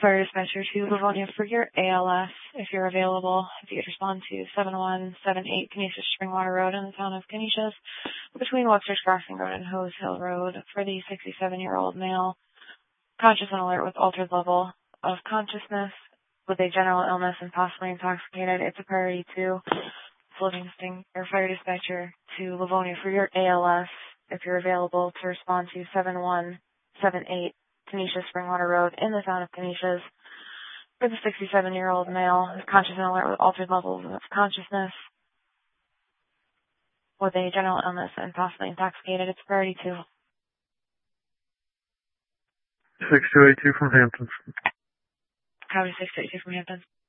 Fire dispatcher to Livonia for your ALS, if you're available. If you could respond to 7178 Canisius Springwater Road in the town of Canisius, between Webster's Crossing Road and Hose Hill Road, for the 67-year-old male, conscious and alert with altered level of consciousness, with a general illness and possibly intoxicated. It's a priority to Livingston or fire dispatcher to Livonia for your ALS, if you're available, to respond to 7178 Canisius Springwater Road in the town of Canisius for the 67-year-old male, conscious and alert with altered levels of consciousness, with a general illness and possibly intoxicated. It's priority 2. 6282 from Hamptons. Copy 682 from Hamptons.